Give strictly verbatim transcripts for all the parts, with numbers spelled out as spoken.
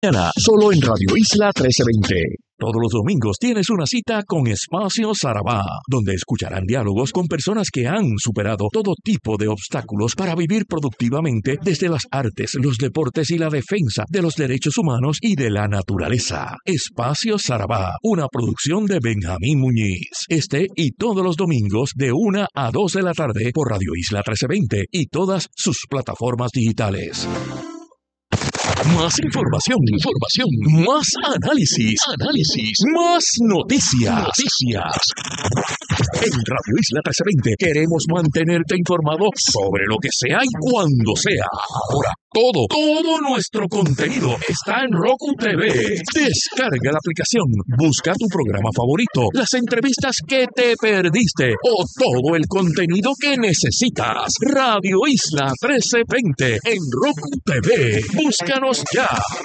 Mañana, solo en Radio Isla trece veinte. Todos los domingos tienes una cita con Espacio Sarabá, donde escucharán diálogos con personas que han superado todo tipo de obstáculos para vivir productivamente desde las artes, los deportes y la defensa de los derechos humanos y de la naturaleza. Espacio Sarabá, una producción de Benjamín Muñiz. Este y todos los domingos de una a dos de la tarde por Radio Isla trece veinte y todas sus plataformas digitales. Más información, información, más análisis, análisis, más noticias, noticias. En Radio Isla trece veinte queremos mantenerte informado sobre lo que sea y cuando sea. Ahora, todo, todo nuestro contenido está en Roku T V. Descarga la aplicación, busca tu programa favorito, las entrevistas que te perdiste o todo el contenido que necesitas. Radio Isla trece veinte en Roku T V. Búscanos ya.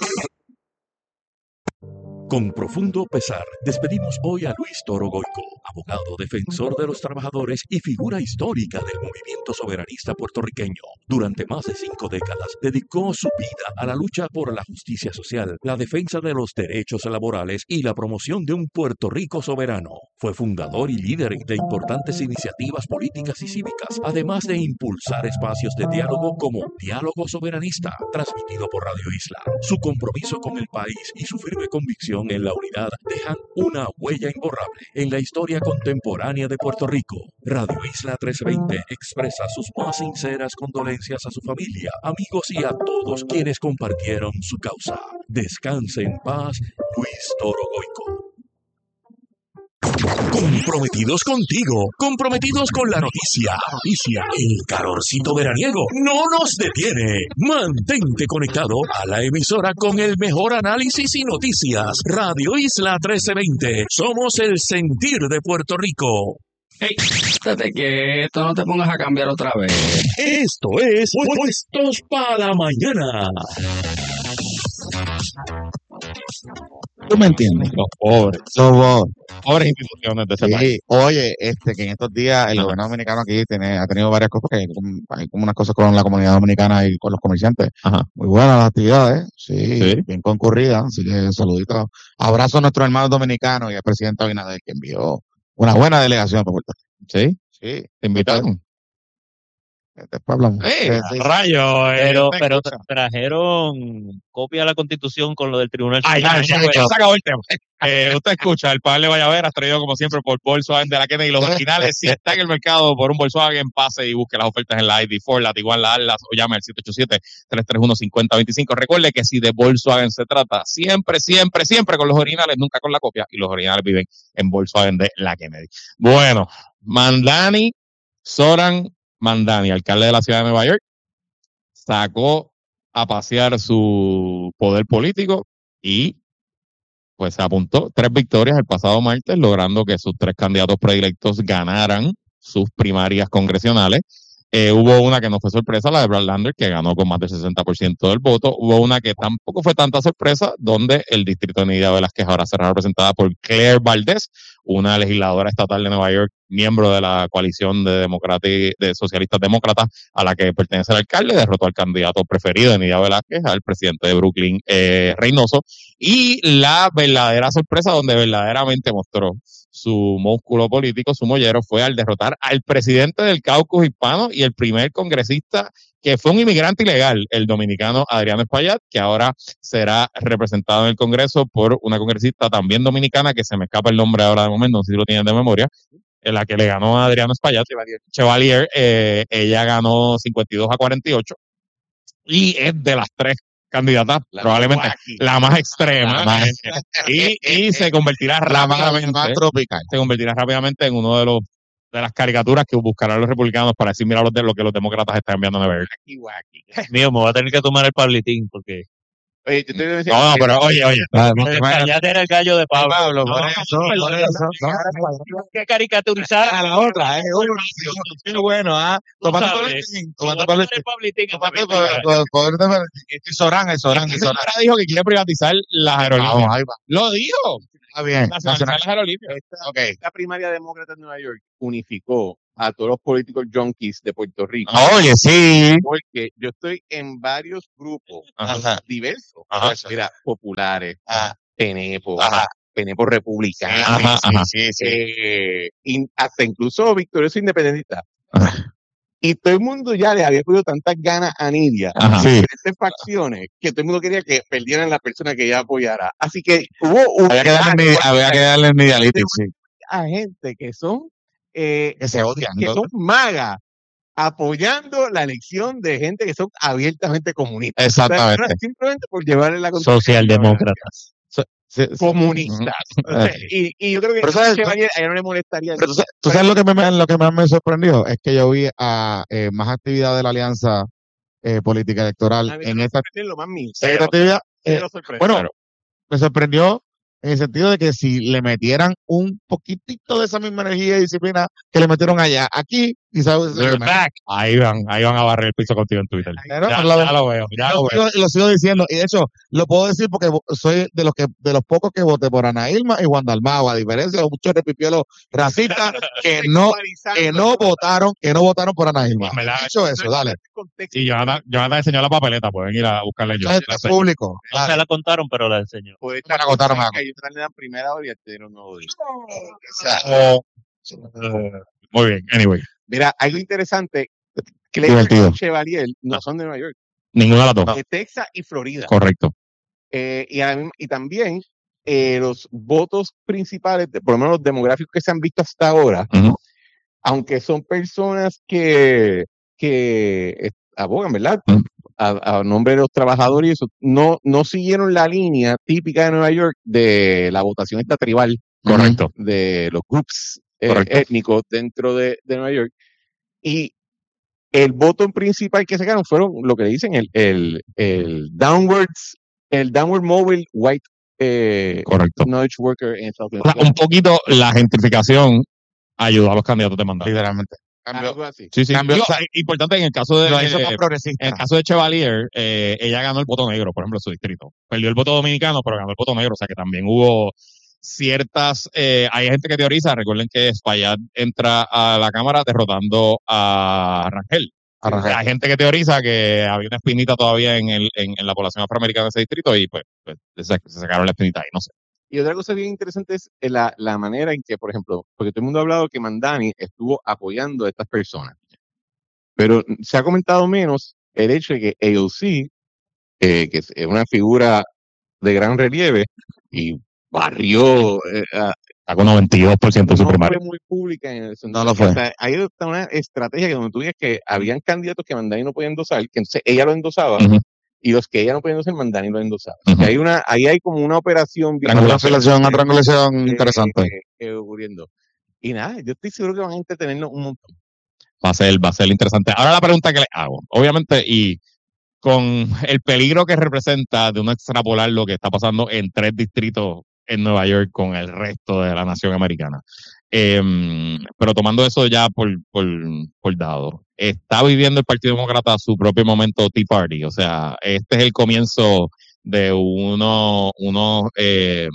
Con profundo pesar, despedimos hoy a Luis Toro Goico, abogado defensor de los trabajadores y figura histórica del movimiento soberanista puertorriqueño. Durante más de cinco décadas, dedicó su vida a la lucha por la justicia social, la defensa de los derechos laborales y la promoción de un Puerto Rico soberano. Fue fundador y líder de importantes iniciativas políticas y cívicas, además de impulsar espacios de diálogo como Diálogo Soberanista, transmitido por Radio Isla. Su compromiso con el país y su firme convicción en la unidad dejan una huella imborrable en la historia contemporánea de Puerto Rico. Radio Isla trece veinte expresa sus más sinceras condolencias a su familia, amigos y a todos quienes compartieron su causa. Descanse en paz, Luis Toro Goico. Comprometidos contigo, comprometidos con la noticia, noticia, el calorcito veraniego no nos detiene. Mantente conectado a la emisora con el mejor análisis y noticias. Radio Isla trece veinte, somos el sentir de Puerto Rico. Hey, estate quieto, no te pongas a cambiar otra vez. Esto es Puestos para la Mañana. ¿Tú me entiendes? Los pobres. Somos Pobres instituciones de ese sí, país. oye, este, que en estos días el Ajá. gobierno dominicano aquí tiene, ha tenido varias cosas, que hay como, hay como unas cosas con la comunidad dominicana y con los comerciantes. Ajá. Muy buenas las actividades, sí, Sí. bien concurridas, así que saluditos. Abrazo a nuestros hermanos dominicanos y al presidente Abinader, que envió una buena delegación para Puerto Rico. ¿Sí? Sí, ¿Te invitaron? después hablamos. ¡Eh, Eh, sí. rayo! eh, Pero, te pero escucha. tra- trajeron copia de la Constitución con lo del Tribunal Ay, ya, Supremo. ya, ya se acabó el tema. Eh, usted escucha, el panel de Vallaveras, traído como siempre por Volkswagen de la Kennedy. Los originales, si está en el mercado por un Volkswagen, pase y busque las ofertas en la I D cuatro, la Tiguan, la Atlas, o llame al siete ocho siete, tres tres uno, cinco cero dos cinco. Recuerde que si de Volkswagen se trata, siempre, siempre, siempre con los originales, nunca con la copia, y los originales viven en Volkswagen de la Kennedy. Bueno, Mandani, Zoran Mandani, alcalde de la ciudad de Nueva York, sacó a pasear su poder político y pues se apuntó tres victorias el pasado martes, logrando que sus tres candidatos predilectos ganaran sus primarias congresionales. Eh, hubo una que no fue sorpresa, la de Brad Lander, que ganó con más del sesenta por ciento del voto. Hubo una que tampoco fue tanta sorpresa, donde el distrito de Nidia Velázquez ahora será representada por Claire Valdés, una legisladora estatal de Nueva York, miembro de la coalición de, democrata y- de socialistas demócratas a la que pertenece el alcalde. Derrotó al candidato preferido de Nidia Velázquez, al presidente de Brooklyn, eh, Reynoso. Y la verdadera sorpresa, donde verdaderamente mostró su músculo político, su mollero, fue al derrotar al presidente del caucus hispano y el primer congresista que fue un inmigrante ilegal, el dominicano Adriano Espaillat, que ahora será representado en el Congreso por una congresista también dominicana, que se me escapa el nombre ahora de momento, no sé si lo tienen de memoria, en la que le ganó a Adriano Espaillat, Chevalier, Chevalier eh, ella ganó cincuenta y dos a cuarenta y ocho y es de las tres candidatas, La probablemente guaki. la más extrema, La más- y, y se convertirá La más, rápidamente, más tropical. se convertirá rápidamente en uno de los de las caricaturas que buscarán los republicanos para decir, mira lo, de, lo que los demócratas están enviando a Nueva York. Mío, me voy a tener que tomar el Pablitín porque Oye, yo te voy a decir- No, no, pero oye, oye, Ah, el Espaillat era el gallo de Pablo. Pablo, No, por no, eso, no, por no, eso, no, no. hay que caricaturizar. A la otra, eh. Qué bueno, ah. Tú Tomate sabes, Pablitín, me tomate voy a tomar Pablitín. el Pablitín. Tomate Pablitín. El Során, el Során, el Során. ahora dijo que quiere privatizar las aerolíneas. Vamos, ahí va. Lo dijo. Está bien. Nacionalizar las aerolíneas. Ok. Esta primaria demócrata en Nueva York unificó a todos los políticos junkies de Puerto Rico. Oye, sí. Porque yo estoy en varios grupos Ajá. diversos. Ajá. Mira, populares, Ajá. penepos, Ajá. penepos republicanos, Ajá, ajá. sí, sí. eh, in- hasta incluso victorioso independentista. Ajá. Y todo el mundo ya le había cogido tantas ganas a Nidia, Ajá. en Sí. diferentes facciones, que todo el mundo quería que perdieran la persona que ella apoyara. Así que hubo un Había que darle, envidia- había que darle envidialitis, sí. a gente que son eh, Que se odian. que ¿no? son magas apoyando la elección de gente que son abiertamente comunistas. O sea, Exactamente. simplemente por llevarle la contraria. Socialdemócratas. Sí, sí. Comunistas. O sea, y, y yo creo que Pero sabes- Chevalier, a ella no le molestaría. Pero tú, sa- tú sabes lo que, me, lo que más me sorprendió es que yo vi a eh, más actividad de la alianza eh, política electoral A mí en me esta, sorprende lo más mío. en esta actividad. eh, Cero sorpresa. bueno, Claro. me sorprendió en el sentido de que si le metieran un poquitito de esa misma energía y disciplina que le metieron allá, aquí, quizás They're back. Ahí van, ahí van a barrer el piso contigo en Twitter. Pero Ya, lo- ya lo veo, ya lo lo, veo. sigo, lo sigo diciendo, y de hecho lo puedo decir porque vo- soy de los que de los pocos que voté por Ana Irma y Juan Dalmau, a diferencia de muchos repipiolos racistas que no que no votaron que no votaron por Ana Irma. Me la- Dicho eso, dale. Y Jonathan, Jonathan enseñó la papeleta, pueden ir a buscarle yo. Entonces, La público. No se Dale. la contaron, pero la enseñó. Puede Me la agotaron algo. que hay otra le dan primera hora y este no nuevo día. O sea, Muy bien, anyway. Mira, algo interesante. Divertido. Clayton y Chevalier no son de Nueva York, Ninguna de las dos. de Texas y Florida. Correcto. Eh, y, a la misma- y también eh, los votos principales, de- por lo menos los demográficos que se han visto hasta ahora, Ujú. aunque son personas que, que eh, abogan, ¿verdad? Ujú. A, a nombre de los trabajadores y eso, no, no siguieron la línea típica de Nueva York de la votación esta tribal Correcto. de los groups eh, Correcto. étnicos dentro de, de Nueva York. Y el voto principal que sacaron fueron lo que le dicen el, el, el downwards, el downward mobile white eh, Correcto. knowledge worker en Estados O Unidos. sea, un poquito la gentrificación ayudó a los candidatos de mandato. literalmente. Cambio, Algo así. Sí, sí. Cambio- Digo, eh, importante en el caso de lo hizo eh, más en progresista. el caso de Chevalier, eh, ella ganó el voto negro, por ejemplo, en su distrito. Perdió el voto dominicano, pero ganó el voto negro. O sea que también hubo ciertas. Eh, hay gente que teoriza, recuerden que Espaillat entra a la Cámara derrotando a Rangel. A Rangel. Hay gente que teoriza que había una espinita todavía en, el, en, en la población afroamericana de ese distrito y pues, pues se, se sacaron la espinita ahí, no sé. Y otra cosa bien interesante es la, la manera en que, por ejemplo, porque todo el mundo ha hablado que Mandani estuvo apoyando a estas personas, pero se ha comentado menos el hecho de que A O C, eh, que es una figura de gran relieve y barrió, eh, a- Está con noventa y dos por ciento en su no primaria. fue muy pública en el sentido No lo de que, fue. o sea, ahí está una estrategia que donde tú dices que habían candidatos que Mandani no podía endosar, que entonces ella lo endosaba, Ujú. y los que ella no podía endosar, Mandani lo endosaba. Ujú. Que hay una, ahí hay como una operación bien Una triangulación, una triangulación eh, interesante. eh, eh, ocurriendo. Y nada, yo estoy seguro que van a entretenernos un montón. Va a ser, va a ser interesante. Ahora la pregunta que le hago, obviamente, y con el peligro que representa de uno extrapolar lo que está pasando en tres distritos en Nueva York con el resto de la nación americana. Eh, pero tomando eso ya por, por, por dado, está viviendo el Partido Demócrata su propio momento Tea Party. O sea, este es el comienzo de uno, unos, eh,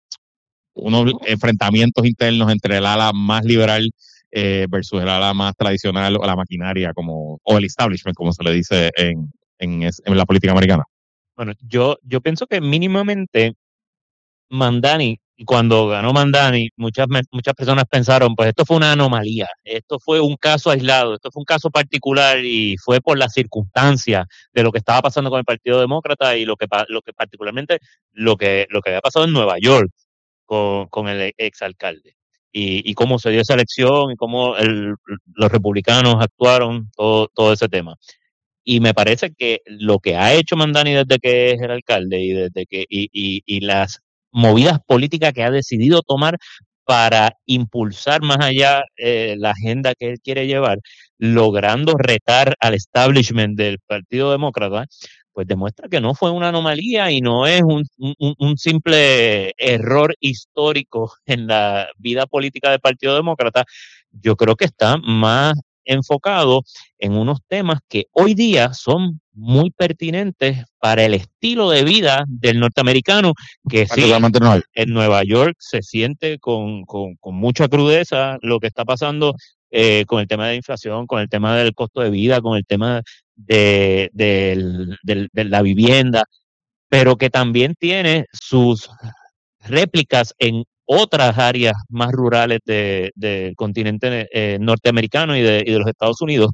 unos enfrentamientos internos entre el ala más liberal eh, versus el ala más tradicional o la maquinaria como o el establishment, como se le dice en, en, es- en la política americana. Bueno, yo, yo pienso que mínimamente Mandani, cuando ganó Mandani, muchas, me- muchas personas pensaron, pues esto fue una anomalía, esto fue un caso aislado, esto fue un caso particular y fue por las circunstancias de lo que estaba pasando con el Partido Demócrata y lo que, pa- lo que particularmente lo que, lo que había pasado en Nueva York con, con el exalcalde. Y, y cómo se dio esa elección y cómo el- los republicanos actuaron, todo, todo ese tema. Y me parece que lo que ha hecho Mandani desde que es el alcalde y desde que y, y, y las movidas políticas que ha decidido tomar para impulsar más allá eh, la agenda que él quiere llevar, logrando retar al establishment del Partido Demócrata, pues demuestra que no fue una anomalía y no es un, un, un simple error histórico en la vida política del Partido Demócrata. Yo creo que está más enfocado en unos temas que hoy día son muy pertinentes para el estilo de vida del norteamericano, que sí, Particularmente en Nueva York. en Nueva York se siente con, con, con mucha crudeza lo que está pasando eh, con el tema de la inflación, con el tema del costo de vida, con el tema de, del- del- de la vivienda, pero que también tiene sus réplicas en otras áreas más rurales de- del continente eh, norteamericano y de, y de los Estados Unidos.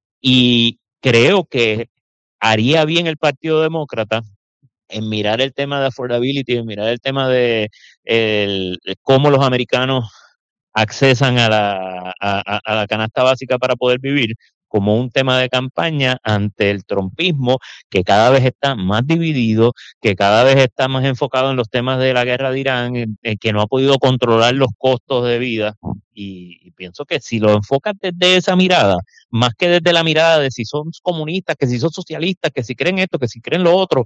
Y creo que haría bien el Partido Demócrata en mirar el tema de affordability, en mirar el tema de el- cómo los americanos accesan a la, a, a- a la canasta básica para poder vivir, como un tema de campaña ante el trumpismo, que cada vez está más dividido, que cada vez está más enfocado en los temas de la guerra de Irán, en, en que no ha podido controlar los costos de vida. Y, y pienso que si lo enfocas desde esa mirada, más que desde la mirada de si son comunistas, que si son socialistas, que si creen esto, que si creen lo otro,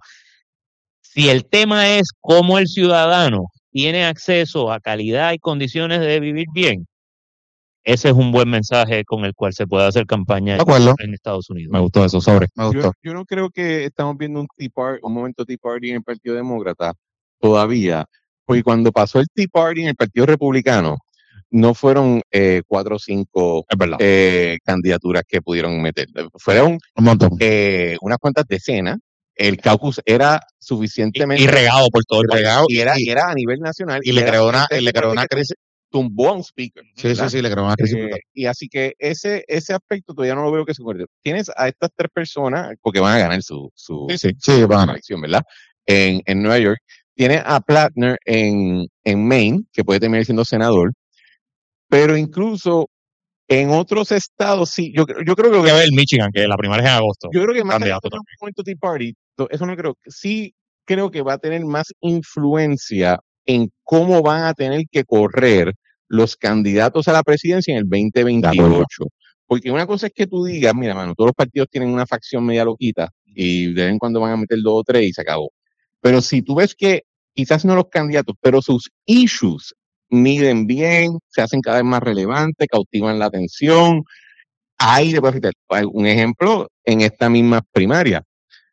si el tema es cómo el ciudadano tiene acceso a calidad y condiciones de vivir bien, ese es un buen mensaje con el cual se puede hacer campaña De acuerdo. en Estados Unidos. Me gustó eso, sobre. Me Yo, gustó. yo no creo que estamos viendo un, tea party, un momento Tea Party en el Partido Demócrata todavía, porque cuando pasó el Tea Party en el Partido Republicano, no fueron eh, cuatro o cinco Es verdad. eh, candidaturas que pudieron meter, fueron Un montón. eh, unas cuantas decenas. El caucus era Y, suficientemente y regado por todo el Y país. regado, y era, y, y era a nivel nacional y le era creó una, este y le creó tipo una que crisis. tumbó a un speaker. Sí, sí, ¿verdad? sí, le creó una crisis Eh, brutal. y así que ese, ese aspecto todavía no lo veo que se convierte. Tienes a estas tres personas, porque van a ganar su, su, Sí, sí. Sí, su van a elección, ¿verdad? En, en Nueva York. Tienes a Platner en, en Maine, que puede terminar siendo senador. Pero incluso en otros estados, sí, yo, yo creo Hay que que ver Michigan, que la primaria es en agosto. yo creo que más allá Candidato de un momento Tea Party, to- eso no creo, sí creo que va a tener más influencia en cómo van a tener que correr los candidatos a la presidencia en el veinte veintiocho. Porque una cosa es que tú digas, mira, mano, todos los partidos tienen una facción media loquita y de vez en cuando van a meter dos o tres y se acabó. Pero si tú ves que quizás no los candidatos, pero sus issues miden bien, se hacen cada vez más relevantes, cautivan la atención, ahí le puede afectar. Hay un ejemplo en esta misma primaria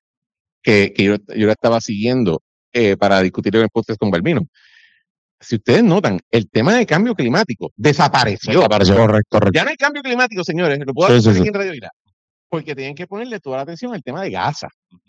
que, que yo, yo la estaba siguiendo eh, para discutir en el podcast con Balbino. Si ustedes notan, el tema de cambio climático desapareció. Desapareció. Correcto, correcto. Ya no hay cambio climático, señores. Lo puedo Sí, hacer sí, aquí sí. en Radio Isla. Porque tienen que ponerle toda la atención al tema de Gaza.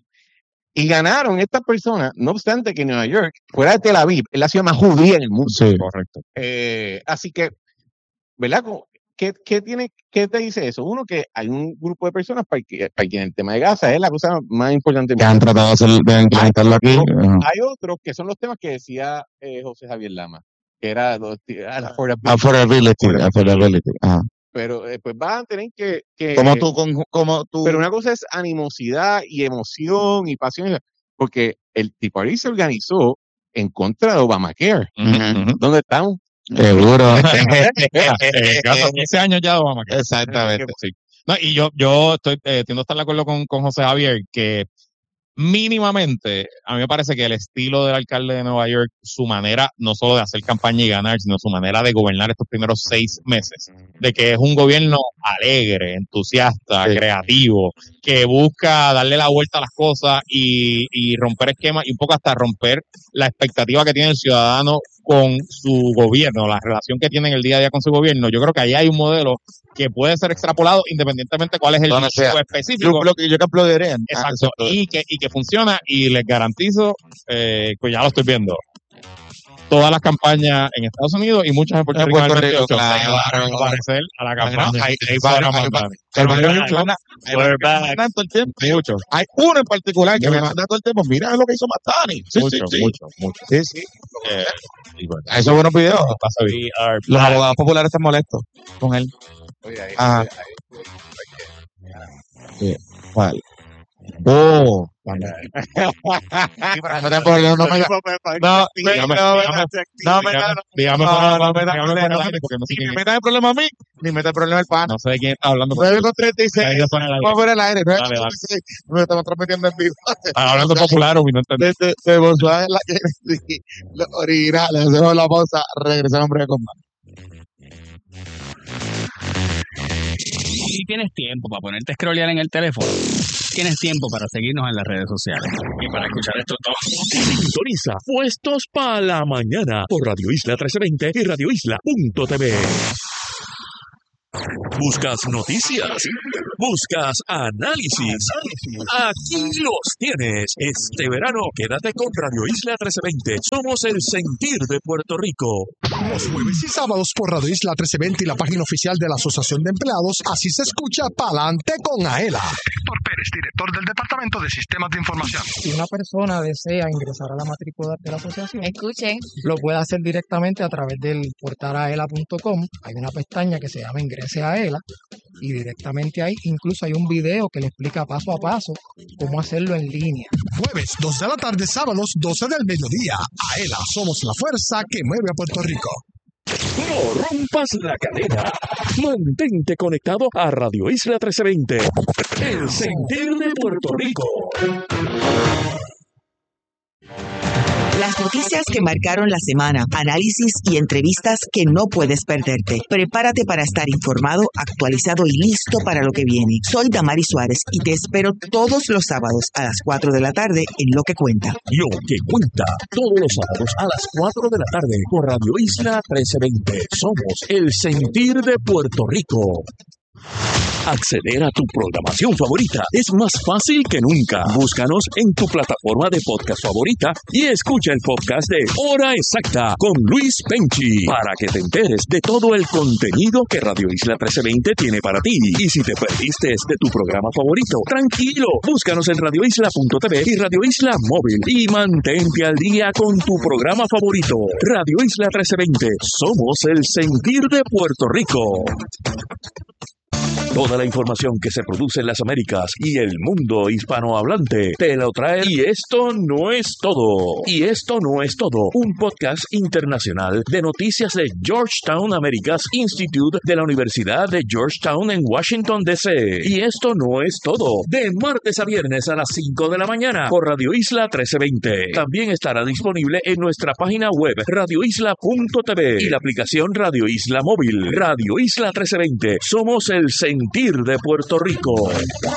Y ganaron estas personas, no obstante que Nueva York, fuera de Tel Aviv, es la ciudad más judía en el mundo. Sí. Correcto. Eh, así que, ¿verdad? Como- ¿Qué, qué, tiene, ¿Qué te dice eso? Uno, que hay un grupo de personas para que, para quien el tema de Gaza es la cosa más importante. Que han tratado de, hacer, de implementarlo aquí. Ajá. Hay otros que son los temas que decía eh, José Javier Lama, que era los, ah, la affordability. Affordability, affordability. Ajá. Pero eh, pues van a tener que... que Como tú, con, como tú. Pero una cosa es animosidad y emoción y pasión, porque el Tea Party se organizó en contra de Obamacare. Ujú, ujú. ¿Dónde están? Seguro. Eh, hace quince años ya de Obama. que- Exactamente. Sí. No, y yo, yo estoy, eh, tiendo a estar de acuerdo con, con José Javier que mínimamente, a mí me parece que el estilo del alcalde de Nueva York, su manera no solo de hacer campaña y ganar, sino su manera de gobernar estos primeros seis meses, de que es un gobierno alegre, entusiasta, Sí. creativo, que busca darle la vuelta a las cosas y, y romper esquemas y un poco hasta romper la expectativa que tiene el ciudadano con su gobierno, la relación que tiene en el día a día con su gobierno. Yo creo que ahí hay un modelo que puede ser extrapolado independientemente cuál es el Donde issue sea. específico. Yo, lo que yo te aplaudiré. Exacto, y que, y que funciona, y les garantizo, eh, pues ya lo estoy viendo, todas las campañas en Estados Unidos y muchas en Puerto En Rico en el Puerto Rico, veintiocho claro. se van a aparecer a la campaña. Hay, hay Se van a varios, hay, mandar. hay varios que me mandan- hay We're varios que me back. mandan todo el tiempo. Muchos, Hay uno en particular que me Mucho. manda todo el tiempo. Mira lo que hizo Matani. Sí, muchos, sí, sí. muchos, muchos. Sí, sí. Eh, y bueno, Esos buenos videos. pasa bien. We are Los back. abogados populares están molestos con él. Oye, ahí- Ajá. ahí- ¿Cuál? Oh. Sí, pero no te problema, no me da- No, me- Dígame, no, me- dígame, no, me dígame, da- dígame, no, fuera- no me da dígame problema. fuera del aire, porque no sé Ni quién me es. meta el problema a mí, ni me meta el problema al pana. No sé de quién está hablando. nueve con treinta y seis. Ahí se pone el aire. Vamos a ver el aire. nueve con Dale, dale. treinta y seis. Me estamos transmitiendo en vivo. Está hablando popular o no entendí. Desde de Volkswagen, la que sí, los originales. Hacemos la pausa. Regresamos en breve con más. Si tienes tiempo para ponerte a scrollear en el teléfono, tienes tiempo para seguirnos en las redes sociales y para escuchar esto todo. Sintoniza Puestos para la Mañana por Radio Isla trece veinte y Radio Isla punto T V. ¿Buscas noticias? ¿Buscas análisis? Aquí los tienes. Este verano quédate con Radio Isla trece veinte. Somos el sentir de Puerto Rico. Los jueves y sábados por Radio Isla trece veinte y la página oficial de la Asociación de Empleados, así se escucha Pa'lante con Aela. Héctor Pérez, director del Departamento de Sistemas de Información. Si una persona desea ingresar a la matrícula de la asociación, escuchen, lo puede hacer directamente a través del portal aela punto com. Hay una pestaña que se llama Ingrese a Aela y directamente ahí incluso hay un video que le explica paso a paso cómo hacerlo en línea. Jueves, dos de la tarde, sábados, doce del mediodía. Aela, somos la fuerza que mueve a Puerto Rico. No rompas la cadena. Mantente conectado a Radio Isla trece veinte. El sentir de Puerto Rico. Las noticias que marcaron la semana, análisis y entrevistas que no puedes perderte. Prepárate para estar informado, actualizado y listo para lo que viene. Soy Damari Suárez y te espero todos los sábados a las cuatro de la tarde en Lo que Cuenta. Lo que Cuenta, todos los sábados a las cuatro de la tarde por Radio Isla trece veinte. Somos el sentir de Puerto Rico. Acceder a tu programación favorita es más fácil que nunca. Búscanos en tu plataforma de podcast favorita y escucha el podcast de Hora Exacta con Luis Penchi para que te enteres de todo el contenido que Radio Isla trece veinte tiene para ti. Y si te perdiste de tu programa favorito, tranquilo, búscanos en radio isla punto t v y Radio Isla Móvil y mantente al día con tu programa favorito. Radio Isla trece veinte, somos el sentir de Puerto Rico. Toda la información que se produce en las Américas y el mundo hispanohablante te lo trae. Y esto no es todo. Y esto no es todo. Un podcast internacional de noticias de Georgetown Americas Institute de la Universidad de Georgetown en Washington, D C Y esto no es todo. De martes a viernes a las cinco de la mañana por Radio Isla trece veinte. También estará disponible en nuestra página web radio isla punto t v y la aplicación Radio Isla Móvil. Radio Isla trece veinte. Somos el sentir de Puerto Rico.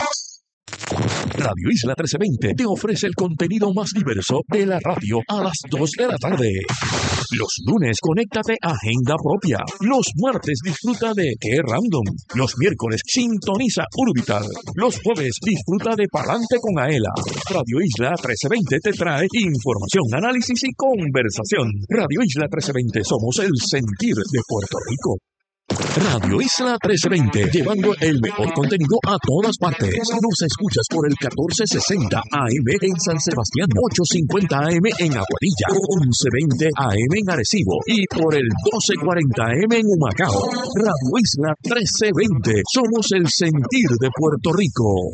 Radio Isla trece veinte te ofrece el contenido más diverso de la radio a las dos de la tarde. Los lunes, conéctate a Agenda Propia. Los martes, disfruta de Qué Random. Los miércoles, sintoniza Urbital. Los jueves, disfruta de Pa'lante con Aela. Radio Isla trece veinte te trae información, análisis y conversación. Radio Isla trece veinte, somos el sentir de Puerto Rico. Radio Isla trece veinte, llevando el mejor contenido a todas partes. Nos escuchas por el catorce sesenta A M en San Sebastián, ochocientos cincuenta A M en Aguadilla, once veinte A M en Arecibo y por el doce cuarenta A M en Humacao. Radio Isla trece veinte, somos el sentir de Puerto Rico.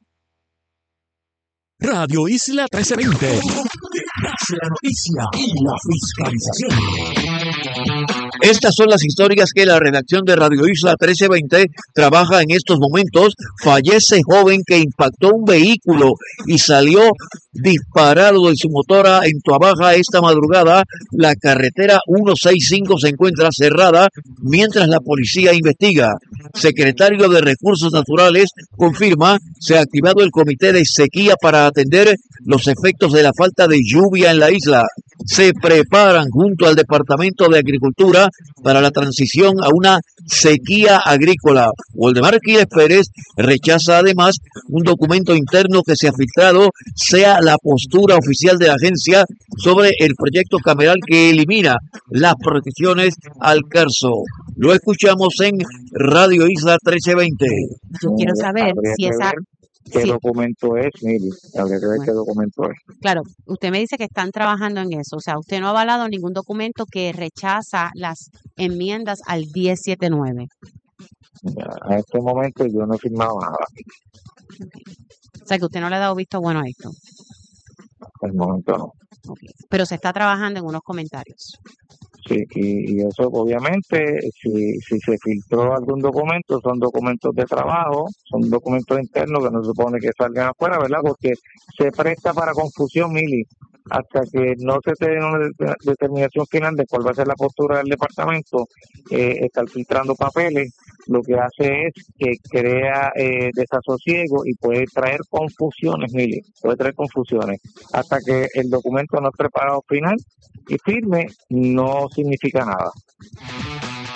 Radio Isla trece veinte, nace la noticia y la fiscalización. Estas son las historias que la redacción de Radio Isla trece veinte trabaja en estos momentos. Fallece joven que impactó un vehículo y salió disparado de su motora en Tuabaja esta madrugada. La carretera ciento sesenta y cinco se encuentra cerrada mientras la policía investiga. Secretario de Recursos Naturales confirma se ha activado el comité de sequía para atender los efectos de la falta de lluvia en la isla. Se preparan junto al Departamento de Agricultura para la transición a una sequía agrícola. Waldemar Quiles Pérez rechaza además un documento interno que se ha filtrado sea la postura oficial de la agencia sobre el proyecto cameral que elimina las protecciones al Carso. Lo escuchamos en Radio Isla trece veinte. Yo quiero saber si esa... ¿Qué sí. documento es, Miri? Habría que ver Bueno. qué documento es. Claro, usted me dice que están trabajando en eso. O sea, usted no ha avalado ningún documento que rechaza las enmiendas al diez setenta y nueve. Ya, a este momento yo no he firmado nada. O sea, que usted no le ha dado visto bueno a esto. Hasta el momento no. Okay. Pero se está trabajando en unos comentarios. Sí, y, y eso obviamente, si, si se filtró algún documento, son documentos de trabajo, son documentos internos que no se supone que salgan afuera, ¿verdad? Porque se presta para confusión, Mili, hasta que no se tenga una de- determinación final de cuál va a ser la postura del departamento, eh, estar filtrando papeles, lo que hace es que crea eh, desasosiego y puede traer confusiones, Mili, puede traer confusiones. Hasta que el documento no es preparado final y firme, no significa nada.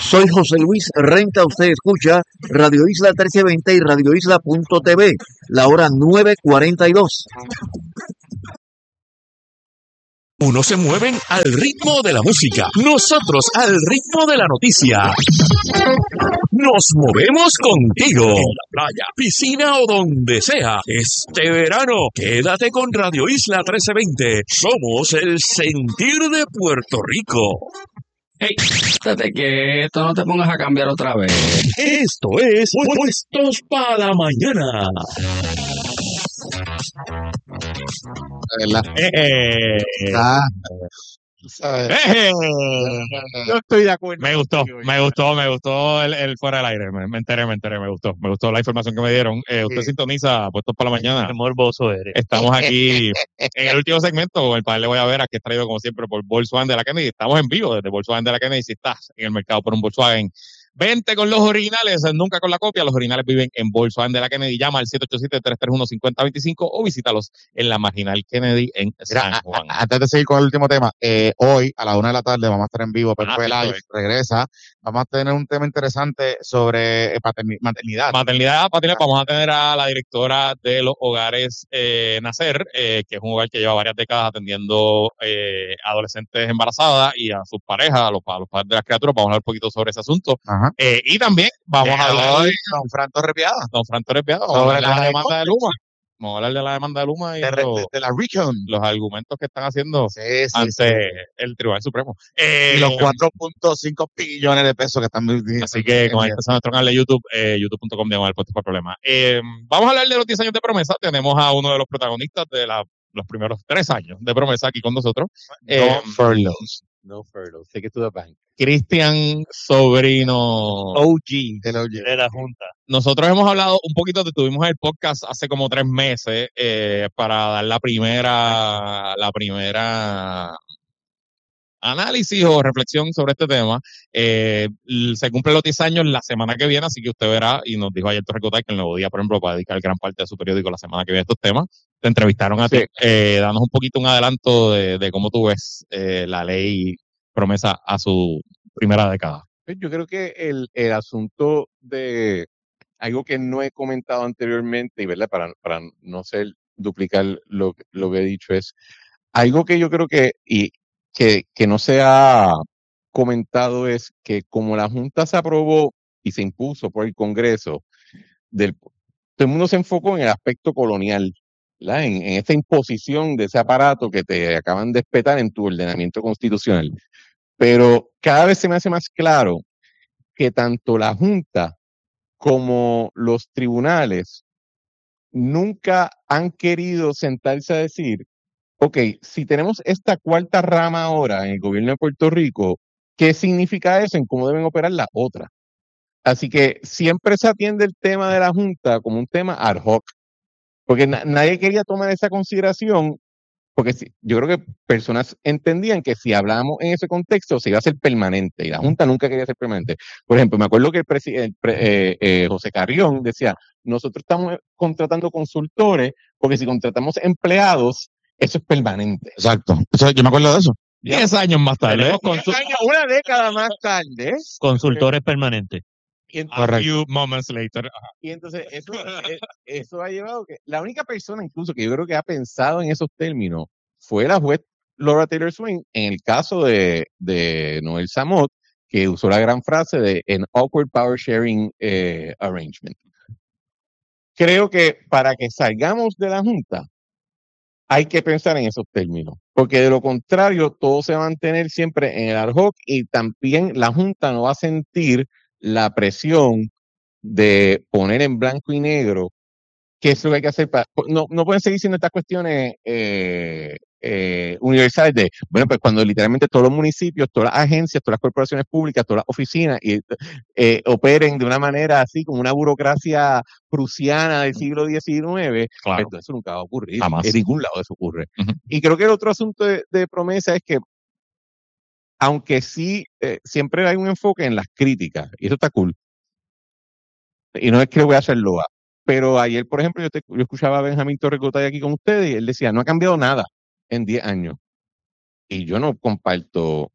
Soy José Luis Renta, usted escucha Radio Isla trece veinte y Radio Isla punto t v, la hora nueve cuarenta y dos. Unos se mueven al ritmo de la música, nosotros al ritmo de la noticia. Nos movemos contigo, en la playa, piscina o donde sea. Este verano, quédate con Radio Isla trece veinte. Somos el sentir de Puerto Rico. Hey, estate quieto, no te pongas a cambiar otra vez. Esto es Puestos para la Mañana. ¿Verdad? Eh, Ah, ¿sabes? eh, Yo estoy de acuerdo. me gustó, contigo, me yo- gustó, me gustó el, el fuera del aire. Me, me enteré, me enteré, me gustó. Me gustó la información que me dieron. Eh, usted Sí. sintoniza Puestos para la Mañana. Qué morboso eres. Estamos aquí en el último segmento con el padre Le Voy a Ver, aquí es traído como siempre por Volkswagen de la Kennedy. Estamos en vivo desde Volkswagen de la Kennedy. Si estás en el mercado por un Volkswagen, vente con los originales, nunca con la copia. Los originales viven en Volkswagen de la Kennedy. Llama al siete ocho siete, tres tres uno, cinco cero dos cinco o visítalos en la Marginal Kennedy en Mira, San a- Juan. a- antes de seguir con el último tema, eh, hoy a la una de la tarde vamos a estar en vivo, Pepe Ah, sí, Live estoy. regresa, vamos a tener un tema interesante sobre eh, paterni- maternidad. Maternidad, paternidad, vamos a tener a la directora de los hogares eh, Nacer, eh, que es un hogar que lleva varias décadas atendiendo eh, adolescentes embarazadas y a sus parejas, a los, a los padres de las criaturas. Vamos a hablar un poquito sobre ese asunto. Ajá. Eh, y también vamos a hablar hoy con Fran Torrepiada, don Fran Torres Piado, vamos a sobre hablar de la la demanda de Luma. Vamos a hablar de la demanda de Luma y de, re- los, de- de la Recon. los argumentos que están haciendo Sí, sí, ante sí. el Tribunal Supremo. Y Eh, los cuatro punto cinco billones de pesos que están viviendo. Así que con este nuestro canal de YouTube, eh, youtube punto com diagonal Puestos para Problemas. Eh, vamos a hablar de los diez años de Promesa. Tenemos a uno de los protagonistas de la, los primeros tres años de Promesa aquí con nosotros. Eh, No furloughs. No furlough. Take it to the bank. Cristian Sobrino. O G El O G. de la Junta. Nosotros hemos hablado un poquito, tuvimos el podcast hace como tres meses eh, para dar la primera, la primera análisis o reflexión sobre este tema. Eh, l- se cumplen los diez años la semana que viene, así que usted verá, y nos dijo ayer Torrecotay que el Nuevo Día, por ejemplo, va a dedicar gran parte de su periódico la semana que viene a estos temas. Te entrevistaron a ti. Sí. Eh, danos un poquito un adelanto de, de cómo tú ves eh, la ley Promesa a su primera década. Pues yo creo que el, el asunto de algo que no he comentado anteriormente, y verdad, para, para no ser duplicar lo, que- lo que he dicho, es algo que yo creo que, y que, que no se ha comentado es que como la Junta se aprobó y se impuso por el Congreso, del, todo el mundo se enfocó en el aspecto colonial, ¿verdad? En, en esta imposición de ese aparato que te acaban de espetar en tu ordenamiento constitucional. Pero cada vez se me hace más claro que tanto la Junta como los tribunales nunca han querido sentarse a decir, ok, si tenemos esta cuarta rama ahora en el gobierno de Puerto Rico, ¿qué significa eso en cómo deben operar las otras? Así que siempre se atiende el tema de la Junta como un tema ad hoc, porque na- nadie quería tomar esa consideración, porque si- yo creo que personas entendían que si hablábamos en ese contexto se iba a hacer permanente, y la Junta nunca quería ser permanente. Por ejemplo, me acuerdo que el presidente eh, eh, José Carrión decía, nosotros estamos contratando consultores, porque si contratamos empleados, eso es permanente. Exacto. Eso- yo me acuerdo de eso. Diez años más tarde. Tenemos consu- Una década más tarde. consultores permanentes. Y, ent- A few moments later. Ajá. y entonces eso, eh, eso ha llevado que la única persona incluso que yo creo que ha pensado en esos términos fue la juez Laura Taylor Swain en el caso de, de Noel Samot, que usó la gran frase de an awkward power sharing eh, arrangement. Creo que para que salgamos de la Junta hay que pensar en esos términos, porque de lo contrario todo se va a mantener siempre en el ad hoc y también la Junta no va a sentir la presión de poner en blanco y negro qué es lo que hay que hacer para... No, no pueden seguir siendo estas cuestiones eh, eh, universales de, bueno, pues cuando literalmente todos los municipios, todas las agencias, todas las corporaciones públicas, todas las oficinas y, eh, operen de una manera así, como una burocracia prusiana del siglo diecinueve, Claro. entonces eso nunca va a ocurrir. Jamás. En ningún lado eso ocurre. Ujú. Y creo que el otro asunto de, de Promesa es que aunque sí, eh, siempre hay un enfoque en las críticas, y eso está cool. Y no es que voy a hacerlo, a- pero ayer, por ejemplo, yo, te- yo escuchaba a Benjamín Torrecotay aquí con ustedes y él decía, no ha cambiado nada en diez años. Y yo no comparto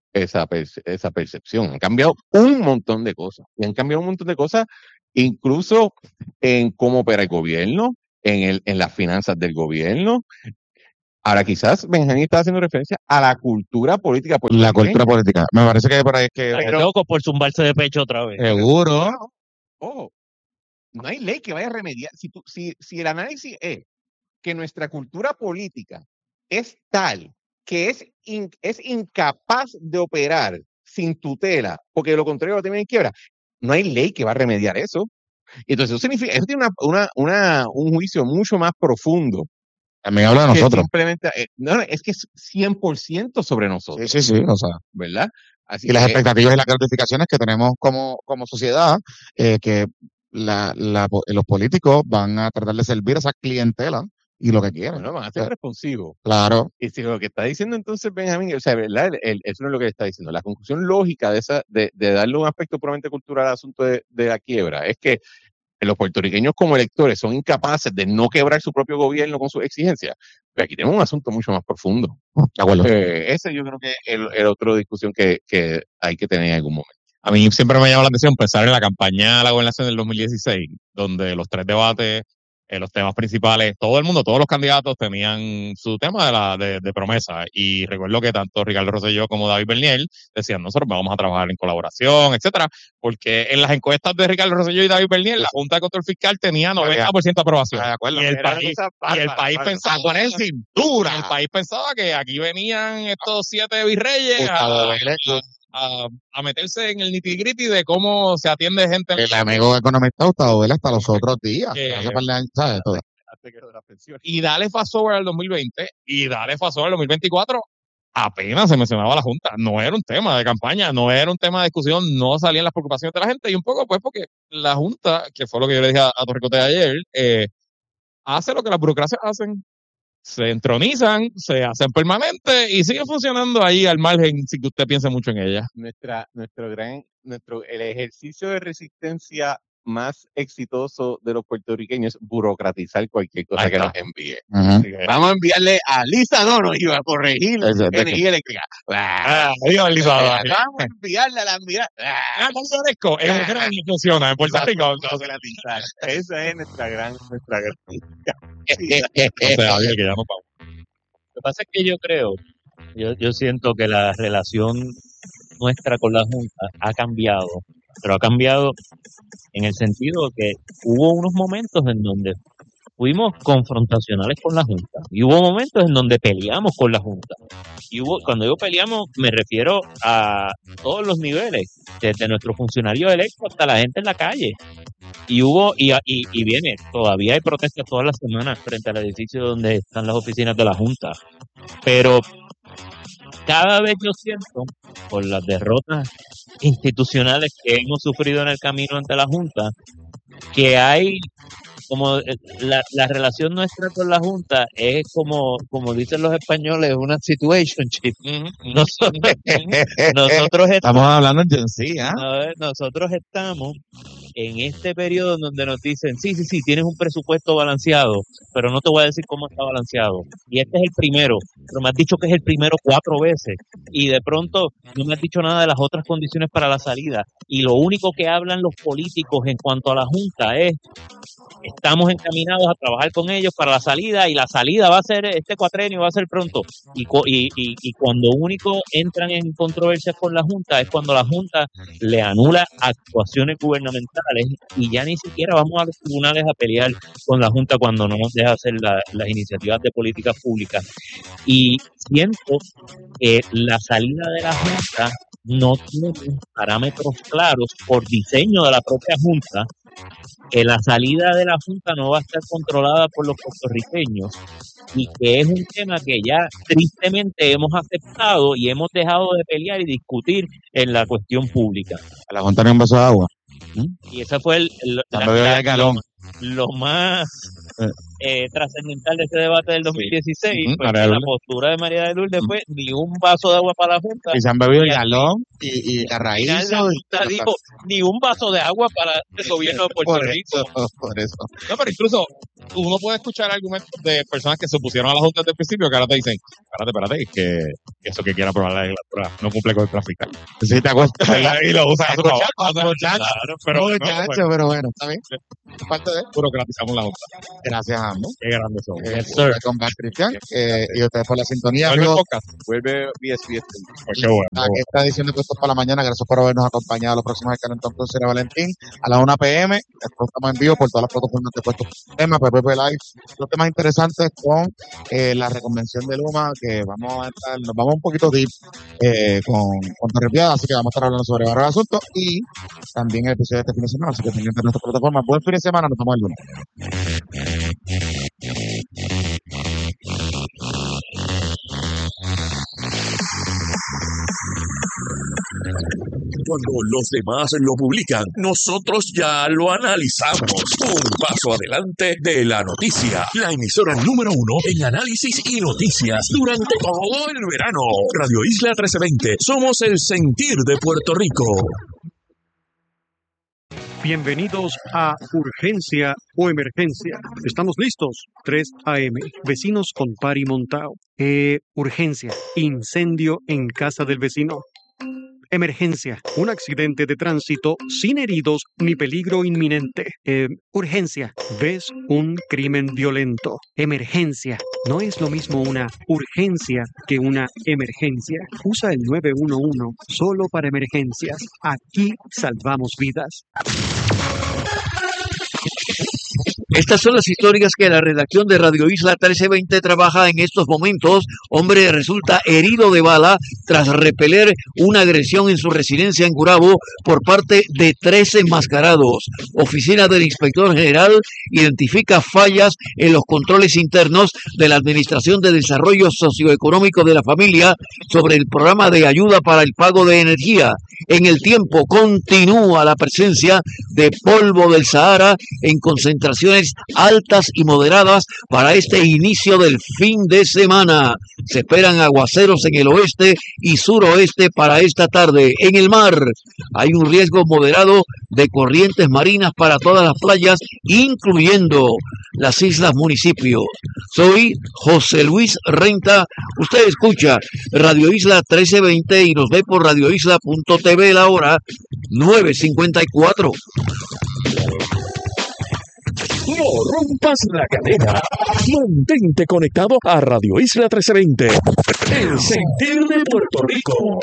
esa, perce- esa percepción. Han cambiado un montón de cosas. Y han cambiado un montón de cosas, incluso en cómo opera el gobierno, en, el, en las finanzas del gobierno. Ahora, quizás Benjamín está haciendo referencia a la cultura política La puertorriqueña. cultura política. Me parece que por ahí es que. Está loco por zumbarse de pecho otra vez. Seguro. Ojo, no hay ley que vaya a remediar. Si, tú, si, si el análisis es que nuestra cultura política es tal que es, in- es incapaz de operar sin tutela, porque de lo contrario lo tienen en quiebra, no hay ley que va a remediar eso. Entonces, eso significa, eso tiene una, una, una, un juicio mucho más profundo. También habla de que nosotros. simplemente, eh, no, no, es que es cien por ciento sobre Sí, nosotros, sí, sí. O sea. ¿verdad? Así Y las que, expectativas y las gratificaciones que tenemos como, como sociedad, eh, que la, la, po- los políticos van a tratar de servir a esa clientela y lo que quieren. bueno, van a O ser sea, responsivos. claro. Y si lo que está diciendo entonces Benjamín, o sea, ¿verdad? El- el- eso no es lo que está diciendo. La conclusión lógica de esa, de, de darle un aspecto puramente cultural al asunto de, de la quiebra es que los puertorriqueños como electores son incapaces de no quebrar su propio gobierno con sus exigencias. Pero aquí tenemos un asunto mucho más profundo. De acuerdo. Eh, ese yo creo que es el, el otro discusión que, que hay que tener en algún momento. A mí siempre me llama la atención pensar en la campaña a la gobernación del dos mil dieciséis, donde los tres debates, eh, los temas principales, todo el mundo, todos los candidatos tenían su tema de, la, de, de promesa. Y recuerdo que tanto Ricardo Rosselló como David Bernier decían, nosotros vamos a trabajar en colaboración, etcétera, porque en las encuestas de Ricardo Rosselló y David Bernier, la Junta de Control Fiscal tenía noventa por ciento de aprobación. De acuerdo. Y el Era país, esa y el bárbara, país bárbara. pensaba, A poner cintura. el país pensaba que aquí venían estos siete virreyes a, Gustavo Vélez, a, a meterse en el nitty-gritty de cómo se atiende gente. el amigo economista Gustavo Vélez hasta los otros días. Eh, Hace par de años, ¿sabes? Todo. Antes que lo de la pensión. Y dale fast forward al dos mil veinte y dale fast forward al dos mil veinticuatro, apenas se mencionaba la Junta. No era un tema de campaña, no era un tema de discusión, no salían las preocupaciones de la gente. Y un poco, pues, porque la Junta, que fue lo que yo le dije a, a Torricote ayer, eh, hace lo que las burocracias hacen. Se entronizan, se hacen permanentes y siguen funcionando ahí al margen sin que usted piense mucho en ellas. Nuestra, nuestro gran, nuestro, el ejercicio de resistencia más exitoso de los puertorriqueños es burocratizar cualquier cosa Ahí que está. nos envíe. Ujú. Así que vamos a enviarle a Lisa Dono y a corregir Ese, de que- energía eléctrica. Ah, digo, Elizabeth. Vamos a enviarle a la enviar. Ah, no agradezco. Es un gran que funciona en Puerto Rico. Burocratizar. Esa es nuestra gran, nuestra gran. O sea, oye, que ya no vamos. Lo que pasa es que yo creo, yo, yo siento que la relación nuestra con la Junta ha cambiado, pero ha cambiado en el sentido de que hubo unos momentos en donde fuimos confrontacionales con la Junta y hubo momentos en donde peleamos con la Junta. Y hubo, cuando digo peleamos, me refiero a todos los niveles, desde nuestros funcionarios electos hasta la gente en la calle. Y hubo, y, y, y viene, todavía hay protestas todas las semanas frente al edificio donde están las oficinas de la Junta. Pero cada vez yo siento, por las derrotas institucionales que hemos sufrido en el camino ante la Junta, que hay como eh, la, la relación nuestra con la Junta es como, como dicen los españoles, una situationship. Nosotros, nosotros Estamos hablando en Gen Z, ¿ah? a ver, nosotros estamos en este periodo en donde nos dicen, sí, sí, sí, tienes un presupuesto balanceado, pero no te voy a decir cómo está balanceado. Y este es el primero, pero me has dicho que es el primero cuatro veces. Y de pronto no me has dicho nada de las otras condiciones para la salida. Y lo único que hablan los políticos en cuanto a la Junta es, estamos encaminados a trabajar con ellos para la salida y la salida va a ser, este cuatrenio va a ser pronto. Y, cu- y, y, y cuando único entran en controversias con la Junta es cuando la Junta le anula actuaciones gubernamentales y ya ni siquiera vamos a los tribunales a pelear con la Junta cuando no nos deja hacer la- las iniciativas de políticas públicas. Y siento que la salida de la Junta no tiene parámetros claros por diseño de la propia Junta, que la salida de la Junta no va a estar controlada por los puertorriqueños y que es un tema que ya tristemente hemos aceptado y hemos dejado de pelear y discutir en la cuestión pública. A la Junta ni un vaso de agua. Y esa fue el, el- la- Dame bebida la- de galón. lo, lo más eh, trascendental de este debate del dos mil dieciséis, Ujú, pues, María de la Lourdes. postura de María de Lourdes fue ni un vaso de agua para la Junta, Y se han bebido el y aquí galón y, y al final la carraízo. y- Junta dijo ni un vaso de agua para el gobierno de Puerto Por Rico. eso, por eso. No, pero incluso uno puede escuchar argumentos de personas que se opusieron a la Junta desde el principio que ahora te dicen, espérate, espérate, que eso que quiera aprobar la legislatura no cumple con el tráfico. Sí, te acuerdas. Y lo usan a su favor. Otro muchacho, Claro, pero otro no, muchacho, bueno, pero bueno, está bien. Parte de burocratizamos la Junta. Gracias a ambos. Qué grandes son. Eh, Yes, sir. con Bart Cristian eh, y ustedes por la sintonía. ¿Vuelve el Amigos, podcast? Vuelve B S B S. Pues qué bueno. a esta edición de Puestos para la Mañana. Gracias por habernos acompañado. Los próximos del Calentón con Sera Valentín a las una p m. Después estamos en vivo por todas las plataformas de Puestos Temas, P P P Live. Los temas interesantes con eh, la reconvención de Luma, que vamos a estar, nos vamos un poquito deep eh, con, con Torrepiada, así que vamos a estar hablando sobre varios asuntos y también el episodio de este fin de semana. Así que pendientes de nuestra plataforma. Buen fin de semana, nos vemos el lunes. Cuando los demás lo publican, nosotros ya lo analizamos. Un paso adelante de la noticia. La emisora número uno en análisis y noticias durante todo el verano. Radio Isla trece veinte. Somos el sentir de Puerto Rico. Bienvenidos a Urgencia o Emergencia. Estamos listos. tres a eme. Vecinos con pari montao. Eh, urgencia. Incendio en casa del vecino. Emergencia. Un accidente de tránsito sin heridos ni peligro inminente. Eh, urgencia. ¿Ves un crimen violento? Emergencia. No es lo mismo una urgencia que una emergencia. Usa el nueve uno uno solo para emergencias. Aquí salvamos vidas. Estas son las historias que la redacción de Radio Isla trece veinte trabaja en estos momentos. Hombre resulta herido de bala tras repeler una agresión en su residencia en Gurabo por parte de tres enmascarados. Oficina del Inspector General identifica fallas en los controles internos de la Administración de Desarrollo Socioeconómico de la Familia sobre el programa de ayuda para el pago de energía. En el tiempo continúa la presencia de polvo del Sahara en concentraciones altas y moderadas para este inicio del fin de semana. Se esperan aguaceros en el oeste y suroeste para esta tarde. En el mar hay un riesgo moderado de corrientes marinas para todas las playas, incluyendo las islas municipios. Soy José Luis Renta. Usted escucha Radio Isla trece veinte y nos ve por radio isla punto t v la hora nueve cincuenta y cuatro. No rompas la cadena. Mantente conectado a Radio Isla trece veinte. El sentir de Puerto Rico.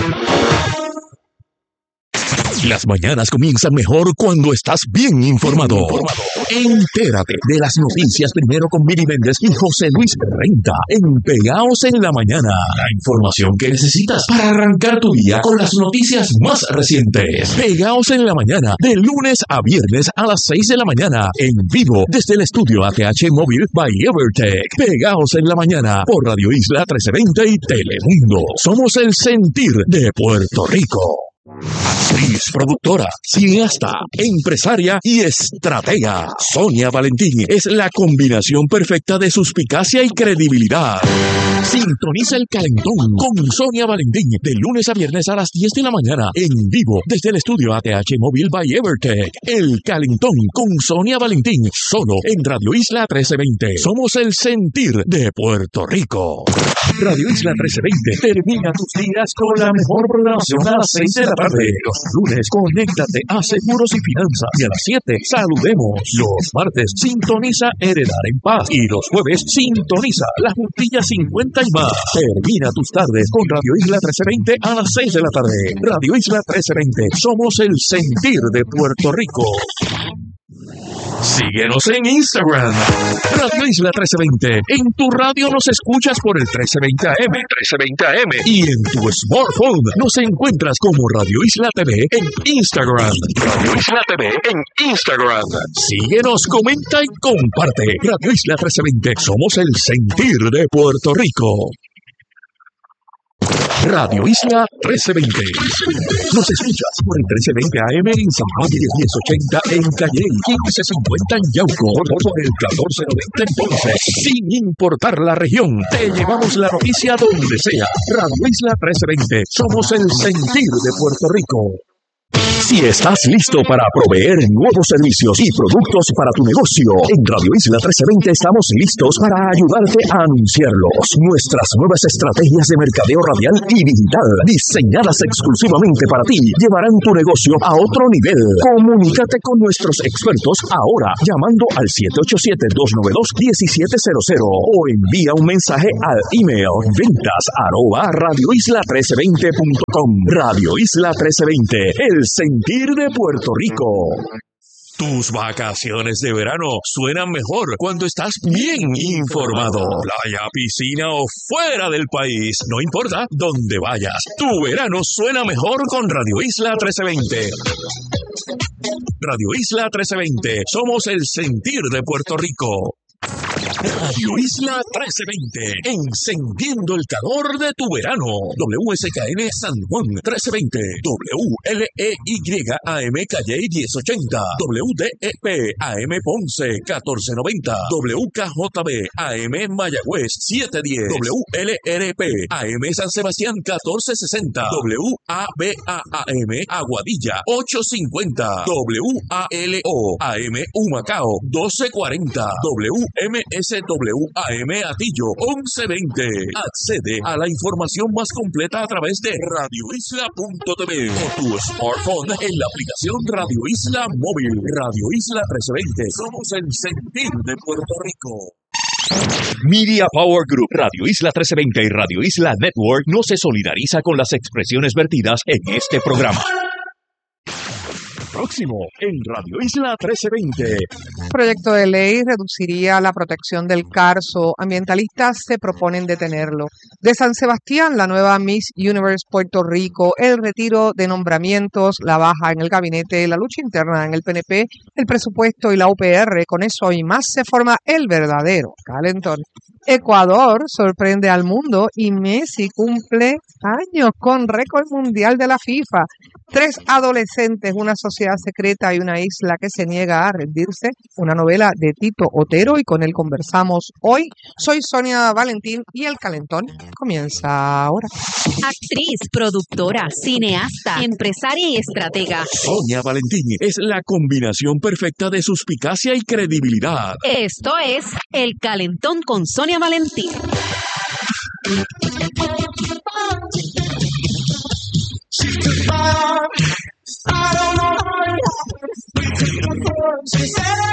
Las mañanas comienzan mejor cuando estás bien informado. Entérate de las noticias primero con Miri Méndez y José Luis Renta en Pegaos en la Mañana. La información que necesitas para arrancar tu día con las noticias más recientes. Pegaos en la Mañana, de lunes a viernes a las seis de la mañana, en vivo desde el estudio A T H Móvil by Evertech. Pegaos en la Mañana por Radio Isla trece veinte y Telemundo. Somos el sentir de Puerto Rico. Actriz, productora, cineasta, empresaria y estratega. Sonia Valentín es la combinación perfecta de suspicacia y credibilidad. Sintoniza el Calentón con Sonia Valentín de lunes a viernes a las diez de la mañana en vivo desde el estudio A T H Móvil by Evertech. El Calentón con Sonia Valentín solo en Radio Isla trece veinte. Somos el sentir de Puerto Rico. Radio Isla trece veinte termina tus días con la mejor programación a las seis de la tarde. Los lunes, conéctate a Seguros y Finanzas. Y a las siete, saludemos. Los martes, sintoniza Heredar en Paz. Y los jueves, sintoniza La Juntilla cincuenta y más. Termina tus tardes con Radio Isla trece veinte a las seis de la tarde. Radio Isla trece veinte. Somos el sentir de Puerto Rico. Síguenos en Instagram, Radio Isla trece veinte. En tu radio nos escuchas por el trece veinte A M, trece veinte A M. Y en tu smartphone nos encuentras como Radio Isla T V en Instagram. Radio Isla T V en Instagram. Síguenos, comenta y comparte. Radio Isla trece veinte. Somos el sentir de Puerto Rico. Radio Isla trece veinte. Nos escuchas por el trece veinte A M en San Juan y el diez ochenta en Calle, quince cincuenta en Yauco, por el catorce noventa en Ponce. Sin importar la región, te llevamos la noticia donde sea. Radio Isla trece veinte. Somos el sentir de Puerto Rico. Si estás listo para proveer nuevos servicios y productos para tu negocio, en Radio Isla trece veinte estamos listos para ayudarte a anunciarlos. Nuestras nuevas estrategias de mercadeo radial y digital, diseñadas exclusivamente para ti, llevarán tu negocio a otro nivel. Comunícate con nuestros expertos ahora, llamando al siete ocho siete, dos nueve dos, uno siete cero cero o envía un mensaje al email ventas arroba radioisla trece veinte punto com. Radio Isla trece veinte, el sentir de Puerto Rico. Tus vacaciones de verano suenan mejor cuando estás bien informado. Playa, piscina o fuera del país, no importa dónde vayas. Tu verano suena mejor con Radio Isla trece veinte. Radio Isla trece veinte, somos el sentir de Puerto Rico. Radio Isla trece veinte, encendiendo el calor de tu verano. W S K N San Juan trece veinte, W L E Y A M Calle diez ochenta, W D E P A M Ponce catorce noventa, W K J B A M Mayagüez setecientos diez, W L R P A M San Sebastián catorce sesenta, W A B A A M Aguadilla ochocientos cincuenta, W A L O A M Humacao doce cuarenta, W M S W A M Atillo once veinte. Accede a la información más completa a través de radio isla punto t v o tu smartphone en la aplicación Radio Isla Móvil. Radio Isla trece veinte. Somos el sentir de Puerto Rico. Media Power Group, Radio Isla trece veinte y Radio Isla Network no se solidariza con las expresiones vertidas en este programa. Próximo en Radio Isla trece veinte. El proyecto de ley reduciría la protección del carso. Ambientalistas se proponen detenerlo. De San Sebastián, la nueva Miss Universe Puerto Rico, el retiro de nombramientos, la baja en el gabinete, la lucha interna en el P N P, el presupuesto y la U P R. Con eso y más se forma el verdadero calentón. Ecuador sorprende al mundo y Messi cumple años con récord mundial de la FIFA. Tres adolescentes, una sociedad secreta y una isla que se niega a rendirse. Una novela de Tito Otero y con él conversamos hoy. Soy Sonia Valentín y el calentón comienza ahora. Actriz, productora, cineasta, empresaria y estratega. Sonia Valentín es la combinación perfecta de suspicacia y credibilidad. Esto es El Calentón con Sonia Valentín. I don't know. She said